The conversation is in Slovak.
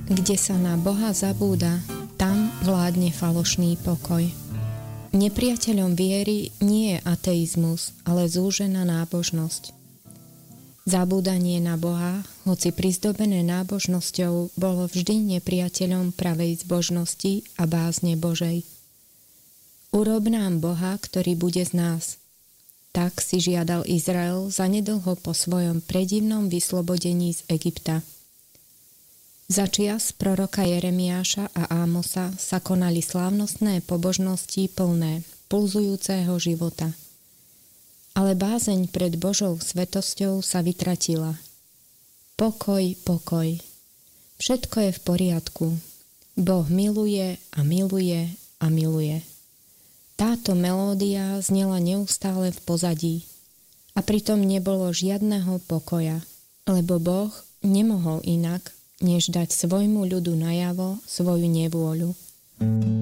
Kde sa na Boha zabúda, tam vládne falošný pokoj. Nepriateľom viery nie je ateizmus, ale zúžená nábožnosť. Zabúdanie na Boha, hoci prizdobené nábožnosťou, bolo vždy nepriateľom pravej zbožnosti a bázne Božej. Urob nám Boha, ktorý bude z nás. Tak si žiadal Izrael zanedlho po svojom predivnom vyslobodení z Egypta. Za čias proroka Jeremiáša a Ámosa sa konali slávnostné pobožnosti plné pulzujúceho života. Ale bázeň pred Božou svetosťou sa vytratila. Pokoj, pokoj. Všetko je v poriadku. Boh miluje a miluje a miluje. Táto melódia znela neustále v pozadí a pritom nebolo žiadneho pokoja, lebo Boh nemohol inak, než dať svojmu ľudu najavo svoju nevôľu.